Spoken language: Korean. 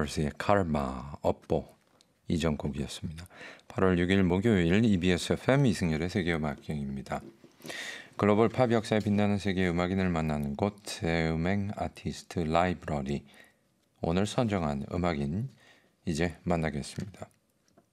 Collors의 카르마, 업보 이전 곡이었습니다. 8월 6일 목요일 EBS FM 이승열의 세계음악경입니다. 글로벌 팝 역사에 빛나는 세계 음악인을 만나는 곳 새음행 아티스트 라이브러리. 오늘 선정한 음악인 이제 만나겠습니다.